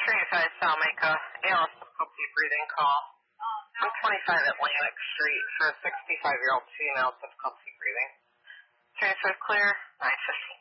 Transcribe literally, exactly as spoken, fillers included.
twenty-five Salmaker, A L S difficulty breathing call. one twenty-five Atlantic Street for a sixty-five-year-old female difficulty breathing. twenty-five clear, nine fifteen.